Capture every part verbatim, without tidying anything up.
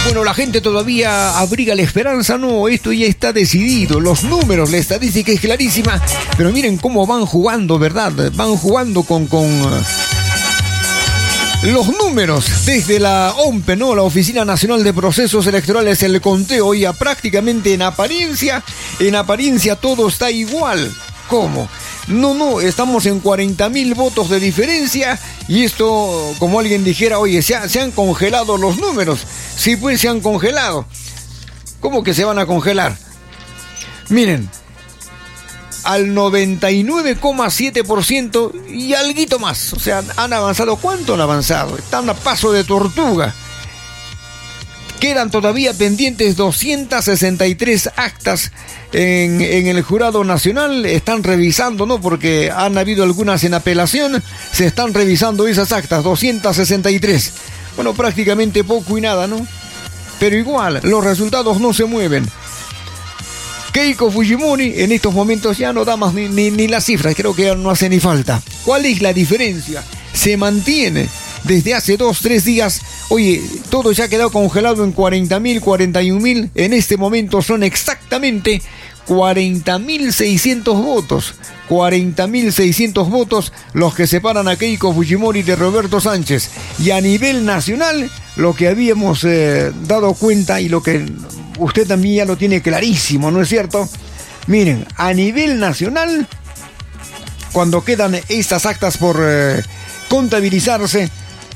Bueno, la gente todavía abriga la esperanza, no, esto ya está decidido, los números, la estadística es clarísima, pero miren cómo van jugando, ¿verdad? Van jugando con, con los números desde la O M P E, ¿no? La Oficina Nacional de Procesos Electorales, el conteo ya prácticamente en apariencia, en apariencia todo está igual. ¿Cómo? No, no, estamos en cuarenta mil votos de diferencia y esto, como alguien dijera, oye, se, ha, se han congelado los números. Sí, pues se han congelado. ¿Cómo que se van a congelar? Miren, al noventa y nueve coma siete por ciento y alguito más. O sea, han avanzado. ¿Cuánto han avanzado? Están a paso de tortuga. Quedan todavía pendientes doscientas sesenta y tres actas en, en el Jurado Nacional. Están revisando, ¿no? Porque han habido algunas en apelación. Se están revisando esas actas, doscientas sesenta y tres. Bueno, prácticamente poco y nada, ¿no? Pero igual, los resultados no se mueven. Keiko Fujimori en estos momentos ya no da más ni, ni, ni las cifras. Creo que ya no hace ni falta. ¿Cuál es la diferencia? Se mantiene desde hace dos, tres días. Oye, todo ya ha quedado congelado en cuarenta mil, cuarenta y un mil. En este momento son exactamente cuarenta mil seiscientos votos. cuarenta mil seiscientos votos los que separan a Keiko Fujimori de Roberto Sánchez. Y a nivel nacional, lo que habíamos eh, dado cuenta y lo que usted también ya lo tiene clarísimo, ¿no es cierto? Miren, a nivel nacional, cuando quedan estas actas por eh, contabilizarse,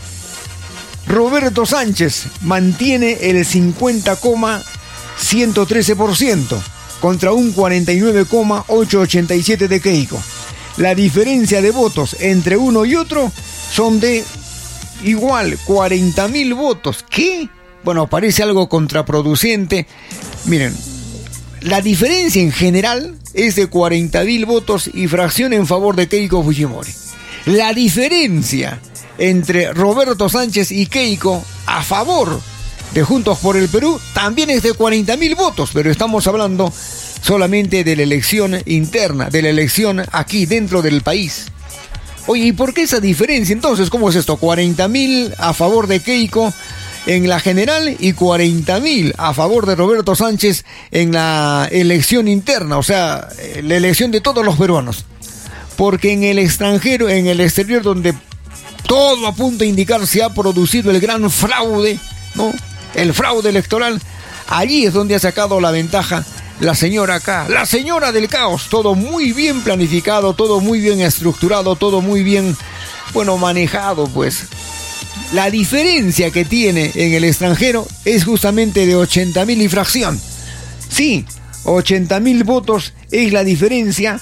Roberto Sánchez mantiene el cincuenta coma ciento trece por ciento contra un cuarenta y nueve coma ochocientos ochenta y siete de Keiko. La diferencia de votos entre uno y otro son de igual cuarenta mil votos. ¿Qué? Bueno, parece algo contraproducente. Miren, la diferencia en general es de cuarenta mil votos y fracción en favor de Keiko Fujimori. La diferencia entre Roberto Sánchez y Keiko a favor de Juntos por el Perú también es de cuarenta mil votos, pero estamos hablando solamente de la elección interna, de la elección aquí dentro del país. Oye, ¿y por qué esa diferencia entonces? ¿Cómo es esto? cuarenta mil a favor de Keiko en la general y cuarenta mil a favor de Roberto Sánchez en la elección interna, o sea, la elección de todos los peruanos. Porque en el extranjero, en el exterior, donde todo apunta a indicar se ha producido el gran fraude, ¿no? El fraude electoral, allí es donde ha sacado la ventaja la señora acá, la señora del caos. Todo muy bien planificado, todo muy bien estructurado, todo muy bien, bueno, manejado, pues. La diferencia que tiene en el extranjero es justamente de ochenta mil y fracción. Sí, ochenta mil votos es la diferencia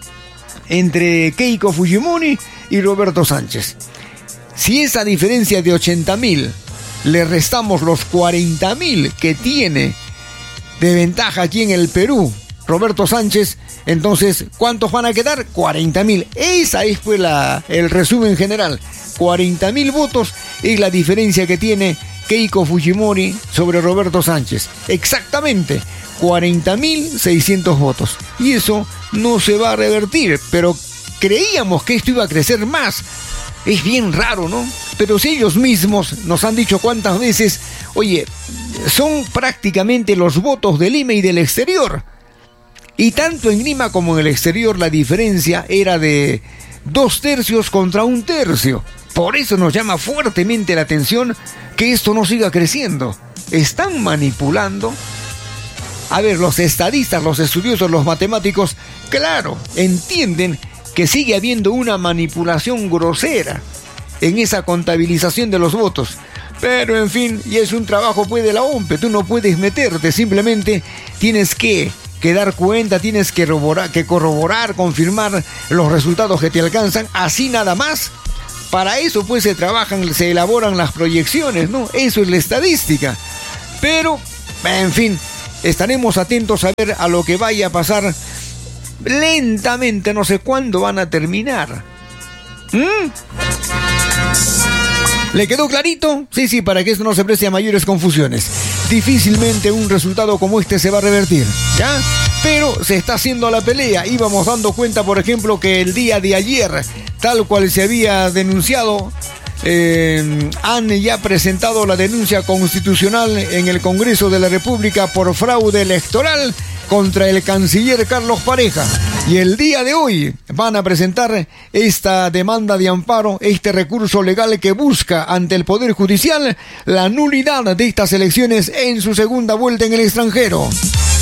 entre Keiko Fujimori y Roberto Sánchez. Si esa diferencia de ochenta mil le restamos los cuarenta mil que tiene de ventaja aquí en el Perú Roberto Sánchez, entonces, ¿cuántos van a quedar? cuarenta mil. Esa es pues la, el resumen general. cuarenta mil votos es la diferencia que tiene Keiko Fujimori sobre Roberto Sánchez. Exactamente, cuarenta mil seiscientos votos. Y eso no se va a revertir, pero creíamos que esto iba a crecer más. Es bien raro, ¿no? Pero si ellos mismos nos han dicho cuántas veces, oye, son prácticamente los votos de Lima y del exterior. Y tanto en Lima como en el exterior la diferencia era de dos tercios contra un tercio. Por eso nos llama fuertemente la atención que esto no siga creciendo. Están manipulando. A ver, los estadistas, los estudiosos, los matemáticos, claro, entienden que sigue habiendo una manipulación grosera en esa contabilización de los votos. Pero en fin, y es un trabajo pues de la O M P E, tú no puedes meterte, simplemente tienes que, que dar cuenta, tienes que corroborar, que corroborar, confirmar los resultados que te alcanzan, así nada más. Para eso pues se trabajan, se elaboran las proyecciones, ¿no? Eso es la estadística. Pero, en fin, estaremos atentos a ver a lo que vaya a pasar lentamente, no sé cuándo van a terminar. ¿Mm? ¿Le quedó clarito? Sí, sí, para que esto no se preste a mayores confusiones. Difícilmente un resultado como este se va a revertir, ¿ya? Pero se está haciendo la pelea. Íbamos dando cuenta, por ejemplo, que el día de ayer, tal cual se había denunciado, eh, han ya presentado la denuncia constitucional en el Congreso de la República por fraude electoral contra el canciller Carlos Pareja. Y el día de hoy van a presentar esta demanda de amparo, este recurso legal que busca ante el Poder Judicial la nulidad de estas elecciones en su segunda vuelta en el extranjero.